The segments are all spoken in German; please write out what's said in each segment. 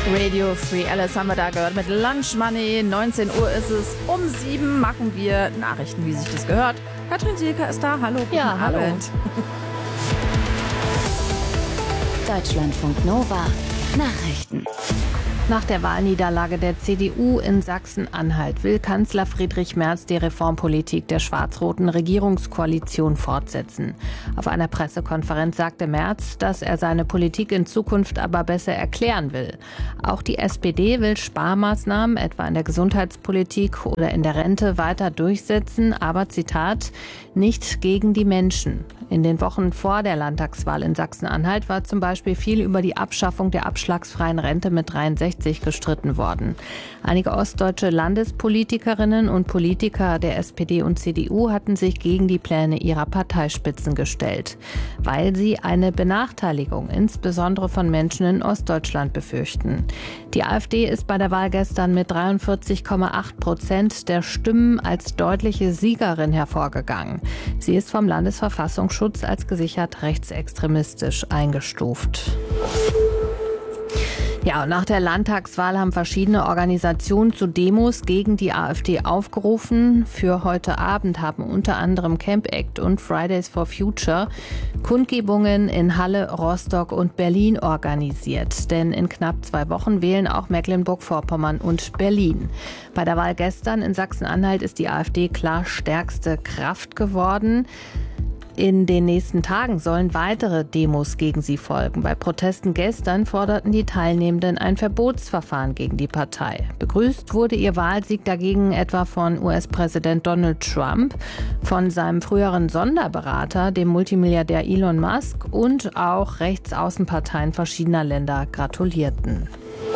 Radio Free Alice haben wir da gehört mit Lunch Money. 19 Uhr ist es. Um 7 machen wir Nachrichten, wie sich das gehört. Katrin Sielker ist da. Hallo. Guten Abend. Deutschlandfunk Nova. Nachrichten. Nach der Wahlniederlage der CDU in Sachsen-Anhalt will Kanzler Friedrich Merz die Reformpolitik der schwarz-roten Regierungskoalition fortsetzen. Auf einer Pressekonferenz sagte Merz, dass er seine Politik in Zukunft aber besser erklären will. Auch die SPD will Sparmaßnahmen, etwa in der Gesundheitspolitik oder in der Rente, weiter durchsetzen, aber, Zitat, nicht gegen die Menschen. In den Wochen vor der Landtagswahl in Sachsen-Anhalt war zum Beispiel viel über die Abschaffung der abschlagsfreien Rente mit 63 gestritten worden. Einige ostdeutsche Landespolitikerinnen und Politiker der SPD und CDU hatten sich gegen die Pläne ihrer Parteispitzen gestellt, weil sie eine Benachteiligung insbesondere von Menschen in Ostdeutschland befürchten. Die AfD ist bei der Wahl gestern mit 43,8% der Stimmen als deutliche Siegerin hervorgegangen. Sie ist vom Landesverfassungsschutz als gesichert rechtsextremistisch eingestuft. Ja, und nach der Landtagswahl haben verschiedene Organisationen zu Demos gegen die AfD aufgerufen. Für heute Abend haben unter anderem Camp Act und Fridays for Future Kundgebungen in Halle, Rostock und Berlin organisiert. Denn in knapp 2 Wochen wählen auch Mecklenburg-Vorpommern und Berlin. Bei der Wahl gestern in Sachsen-Anhalt ist die AfD klar stärkste Kraft geworden. In den nächsten Tagen sollen weitere Demos gegen sie folgen. Bei Protesten gestern forderten die Teilnehmenden ein Verbotsverfahren gegen die Partei. Begrüßt wurde ihr Wahlsieg dagegen etwa von US-Präsident Donald Trump, von seinem früheren Sonderberater, dem Multimilliardär Elon Musk, und auch Rechtsaußenparteien verschiedener Länder gratulierten.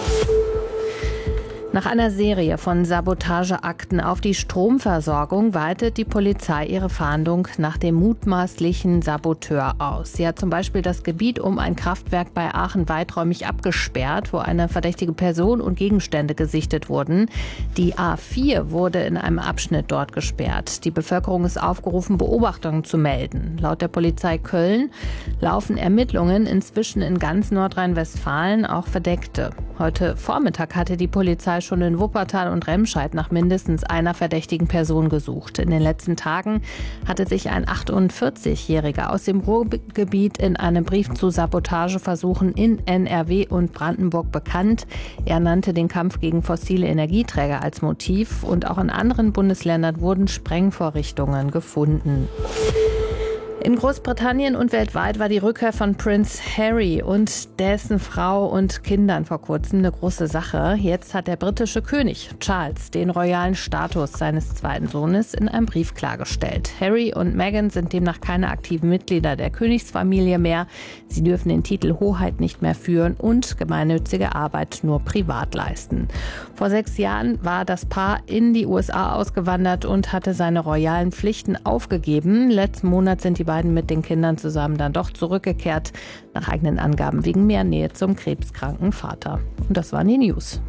Nach einer Serie von Sabotageakten auf die Stromversorgung weitet die Polizei ihre Fahndung nach dem mutmaßlichen Saboteur aus. Sie hat zum Beispiel das Gebiet um ein Kraftwerk bei Aachen weiträumig abgesperrt, wo eine verdächtige Person und Gegenstände gesichtet wurden. Die A4 wurde in einem Abschnitt dort gesperrt. Die Bevölkerung ist aufgerufen, Beobachtungen zu melden. Laut der Polizei Köln laufen Ermittlungen inzwischen in ganz Nordrhein-Westfalen, auch Verdeckte. Heute Vormittag hatte die Polizei schon in Wuppertal und Remscheid nach mindestens einer verdächtigen Person gesucht. In den letzten Tagen hatte sich ein 48-Jähriger aus dem Ruhrgebiet in einem Brief zu Sabotageversuchen in NRW und Brandenburg bekannt. Er nannte den Kampf gegen fossile Energieträger als Motiv, und auch in anderen Bundesländern wurden Sprengvorrichtungen gefunden. In Großbritannien und weltweit war die Rückkehr von Prince Harry und dessen Frau und Kindern vor kurzem eine große Sache. Jetzt hat der britische König Charles den royalen Status seines zweiten Sohnes in einem Brief klargestellt. Harry und Meghan sind demnach keine aktiven Mitglieder der Königsfamilie mehr. Sie dürfen den Titel Hoheit nicht mehr führen und gemeinnützige Arbeit nur privat leisten. Vor 6 Jahren war das Paar in die USA ausgewandert und hatte seine royalen Pflichten aufgegeben. Letzten Monat sind die beiden mit den Kindern zusammen dann doch zurückgekehrt, nach eigenen Angaben wegen mehr Nähe zum krebskranken Vater. Und das waren die News.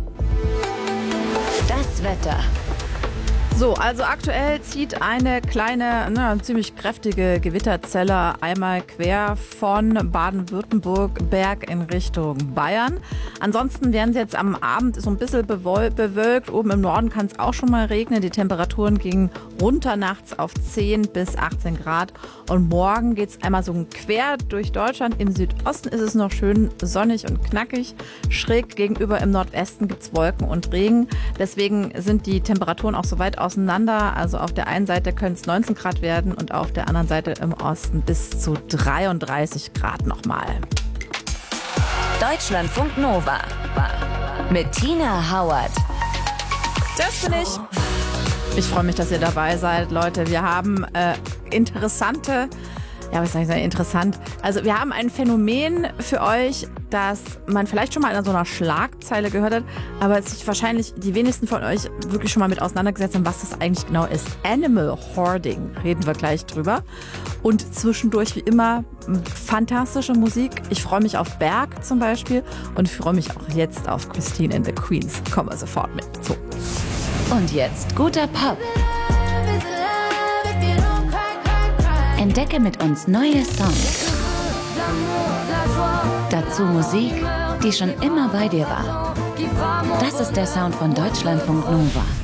Das Wetter. So, also aktuell zieht eine kleine, ziemlich kräftige Gewitterzelle einmal quer von Baden-Württemberg in Richtung Bayern. Ansonsten werden sie jetzt am Abend so ein bisschen bewölkt. Oben im Norden kann es auch schon mal regnen. Die Temperaturen gingen runter nachts auf 10 bis 18 Grad. Und morgen geht es einmal so quer durch Deutschland. Im Südosten ist es noch schön sonnig und knackig. Schräg gegenüber im Nordwesten gibt es Wolken und Regen. Deswegen sind die Temperaturen auch so weit auseinander. Also auf der einen Seite können es 19 Grad werden und auf der anderen Seite im Osten bis zu 33 Grad nochmal. Deutschlandfunk Nova mit Tina Hauert. Das bin ich. Ich freue mich, dass ihr dabei seid, Leute. Wir haben interessante... Ja, was soll ich sagen, interessant. Also wir haben ein Phänomen für euch, das man vielleicht schon mal in so einer Schlagzeile gehört hat, aber sich wahrscheinlich die wenigsten von euch wirklich schon mal mit auseinandergesetzt haben, was das eigentlich genau ist. Animal Hoarding, reden wir gleich drüber. Und zwischendurch wie immer fantastische Musik. Ich freue mich auf Berg zum Beispiel und freue mich auch jetzt auf Christine and the Queens. Kommen wir sofort mit. So. Und jetzt guter Pop. Entdecke mit uns neue Songs. Dazu Musik die schon immer bei dir war. Das ist der Sound von Deutschlandfunk Nova.